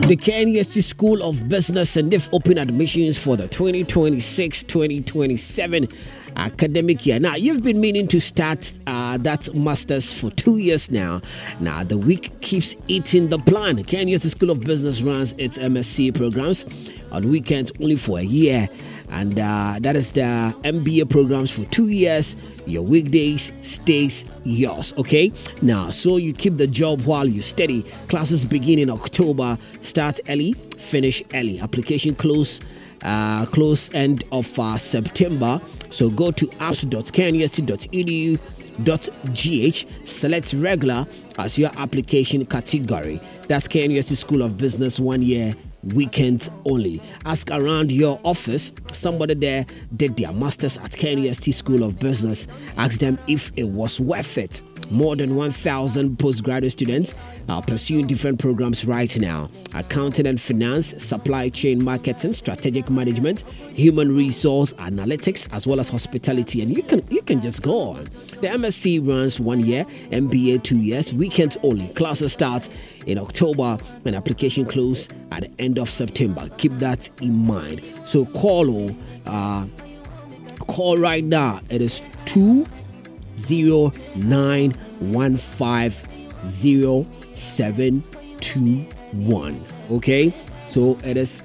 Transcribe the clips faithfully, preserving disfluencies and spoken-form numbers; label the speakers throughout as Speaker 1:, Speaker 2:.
Speaker 1: the K N U S T School of Business, and they've opened admissions for the twenty twenty-six twenty twenty-seven academic year. Now, you've been meaning to start uh, that master's for two years now. Now, the week keeps eating the plan. K N U S T School of Business runs its M S c programs on weekends only for a year. And uh, that is the M B A programs for two years. Your weekdays stays yours, okay? Now, so you keep the job while you study. Classes begin in October. Start early, finish early. Application close, uh, close end of uh, September. So go to apps dot k n u s t dot e d u dot g h. Select regular as your application category. That's K N U S T School of Business, one year. Weekends only. Ask around your office. Somebody there did their masters at K N U S T School of Business. Ask them if it was worth it. More than one thousand postgraduate students are pursuing different programs right now. Accounting and finance, supply chain marketing, strategic management, human resource analytics, as well as hospitality. And you can you can just go on. The M S c runs one year, M B A two years, weekends only. Classes start in October and application close at the end of September. Keep that in mind. So call uh, call right now. It is two zero nine one five zero seven two one. Okay, so it is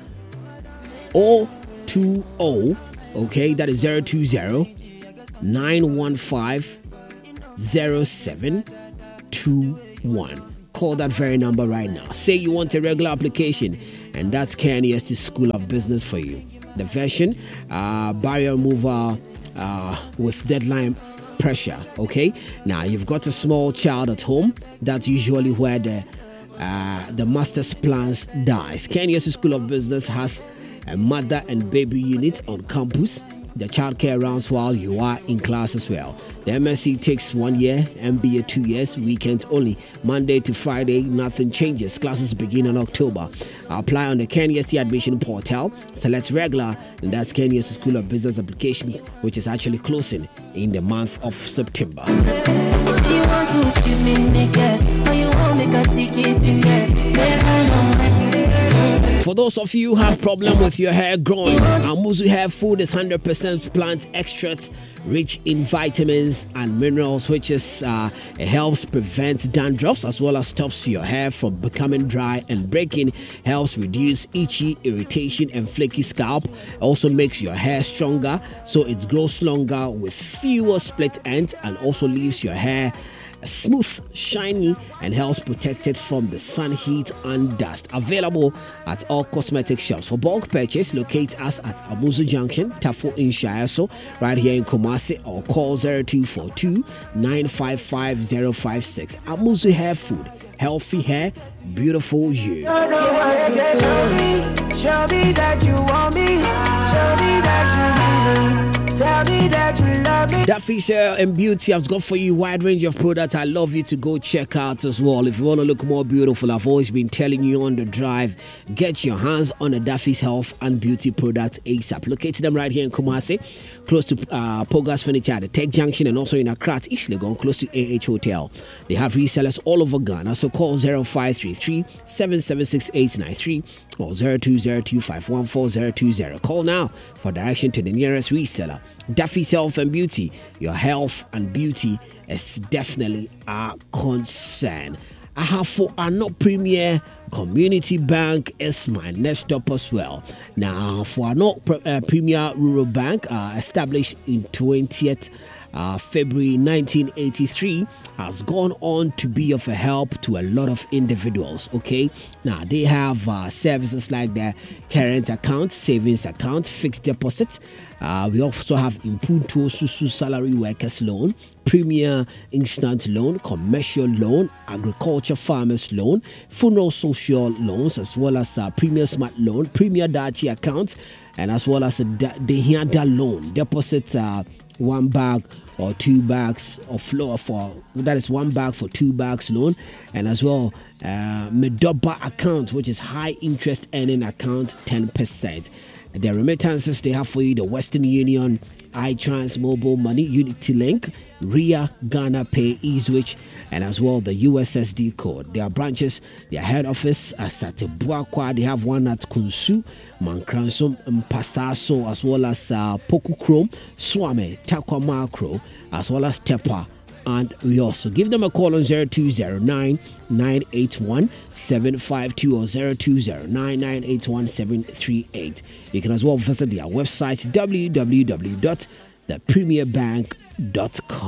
Speaker 1: zero two zero. Okay, that is zero two zero nine one five zero seven two one. Call that very number right now. Say you want a regular application, and that's K N U S T School of Business for you. The version, uh, barrier removal uh, with deadline pressure. Okay, now you've got a small child at home. That's usually where the uh, the master's plans dies. K N U S T School of Business has a mother and baby unit on campus. The childcare rounds while you are in class as well. The M S c takes one year, M B A two years, weekends only. Monday to Friday, nothing changes. Classes begin in October. Apply on the K N U S T admission portal. Select regular, and that's K N U S T School of Business application, which is actually closing in the month of September. For those of you who have problem with your hair growing, Amuzu Hair Food is one hundred percent plant extract, rich in vitamins and minerals, which is uh, it helps prevent dandruffs as well as stops your hair from becoming dry and breaking, helps reduce itchy, irritation, and flaky scalp. Also makes your hair stronger, so it grows longer with fewer split ends, and also leaves your hair smooth, shiny, and helps protect it from the sun, heat, and dust. Available at all cosmetic shops. For bulk purchase, locate us at Amuzu Junction, Tafo in Shiaso, right here in Kumasi, or call zero two four two nine five five zero five six. Amuzu Hair Food. Healthy hair, beautiful you. Show me that you want me. Show me that you need me. Tell me that you love me. Daffy's Hair and Beauty, I've got for you a wide range of products I love you to go check out as well. If you want to look more beautiful, I've always been telling you on the drive, get your hands on the Daffy's Health and Beauty products ASAP. Located them right here in Kumasi, close to uh, Pogas Furniture at the Tech Junction, and also in Accra, East Legon, close to A H Hotel. They have resellers all over Ghana, so call zero five three three seven seven six eight nine three or zero two zero two five one four zero two zero. Call now for direction to the nearest reseller. Daffy's Health and Beauty, your health and beauty is definitely our concern. I have for our not premier Community Bank is my next stop as well. Now, for our not uh, premier rural bank, uh, established in twentieth Uh, February nineteen eighty-three, has gone on to be of a help to a lot of individuals. Okay, now they have uh, services like the current account, savings account, fixed deposits. Uh, we also have Impunto Susu Salary Workers Loan, Premier Instant Loan, Commercial Loan, Agriculture Farmers Loan, Funeral Social Loans, as well as uh, Premier Smart Loan, Premier Dachi Account, and as well as the Dehiada Loan. Deposits uh, one bag or two bags of flour for, that is one bag for two bags loan, and as well uh, Medoba account, which is high interest earning account, ten percent. The remittances they have for you: the Western Union, iTrans Mobile Money, Unity Link, R I A, Ghana Pay, eSwitch, and as well the U S S D code. Their branches, their head office is at Buakwa. They have one at Kunsu, Mankransom, Mpasaso, as well as uh, Pokukrom, Swame, Takwa Makro, as well as Tepa. And we also give them a call on zero two zero nine, nine eight one, seven five two or zero two zero nine, nine eight one, seven three eight. You can as well visit their website w w w dot the premier bank dot com.